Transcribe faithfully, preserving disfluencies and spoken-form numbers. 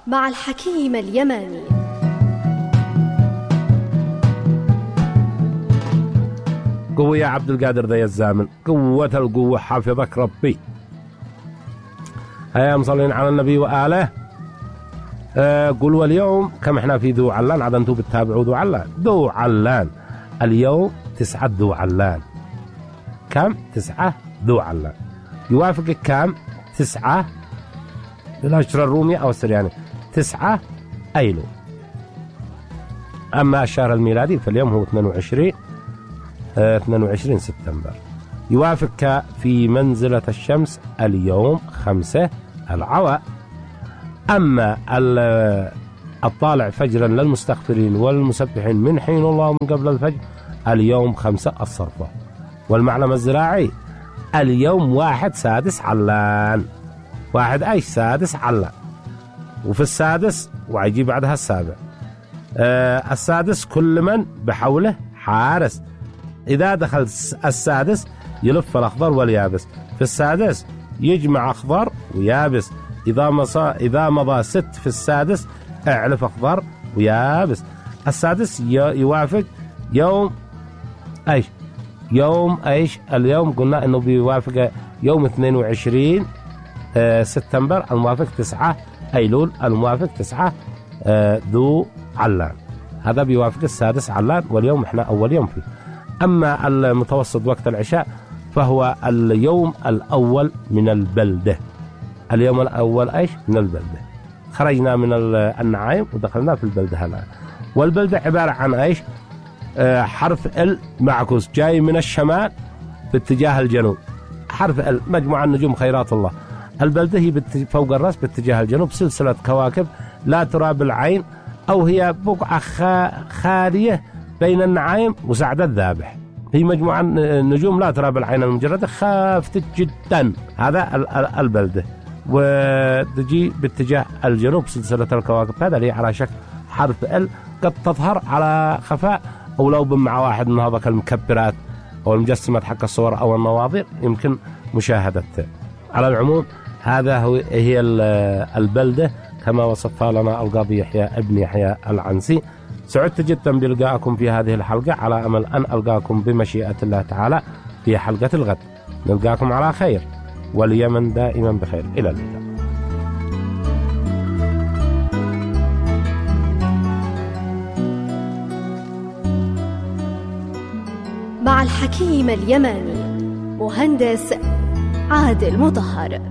مع الحكيم اليماني. قوة يا عبد القادر ذي الزامن، قوة القوة حافظك ربي. هيا مصلين على النبي وآله. أه قل واليوم كم احنا في ذو علان، عاد انتم بتتابعوا ذو علان. ذو علان اليوم تسعة ذو علان. كم؟ تسعة ذو علان. يوافق كم؟ تسعة بالهجرة الرومية أو السرياني تسعة أيلول. أما الشهر الميلادي فاليوم هو اثنين وعشرين اه اثنين وعشرين سبتمبر. يوافق في منزلة الشمس اليوم خمسة العوى. أما الطالع فجرا للمستغفرين والمسبحين من حين الله من قبل الفجر اليوم خمسة الصرفة. والمعلم الزراعي اليوم واحد سادس علان. واحد أيش سادس علان. وفي السادس وعيجي بعدها السابع. آه السادس كل من بحوله حارس. إذا دخل السادس يلف الأخضر واليابس. في السادس يجمع أخضر ويابس. إذا مضى إذا مضى ست في السادس اعلف أخضر ويابس. السادس يوافق يوم أيش؟ يوم أيش؟ اليوم قلنا إنه بيوافق يوم اثنين وعشرين آه سبتمبر الموافق تسعة أيلول الموافق تسعة آه ذو علان. هذا بيوافق السادس علان واليوم إحنا أول يوم فيه. أما المتوسط وقت العشاء فهو اليوم الأول من البلدة. اليوم الأول أيش؟ من البلدة. خرجنا من النعايم ودخلنا في البلدة الآن. والبلدة عبارة عن أيش؟ آه حرف ال معكوس جاي من الشمال باتجاه الجنوب. حرف ال مجموعة النجوم خيرات الله. البلدة هي فوق الرأس باتجاه الجنوب سلسلة كواكب لا ترى بالعين، أو هي بقعة خالية بين النعايم وسعد الذابح. هي مجموعة نجوم لا ترى بالعين المجردة خافتة جدا. هذا البلدة وتجي باتجاه الجنوب سلسلة الكواكب. هذا اللي على شكل حرف ال قد تظهر على خفاء، أو لو مع واحد من هذا المكبرات أو المجسمات حق الصور أو النواظر يمكن مشاهدته. على العموم هذا هو هي البلدة كما وصفها لنا القاضي يحيى ابن يحيى العنسي. سعدت جدا بلقائكم في هذه الحلقة، على أمل أن ألقاكم بمشيئة الله تعالى في حلقة الغد. نلقاكم على خير واليمن دائما بخير. إلى اللقاء. مع الحكيم اليماني مهندس عادل مطهر.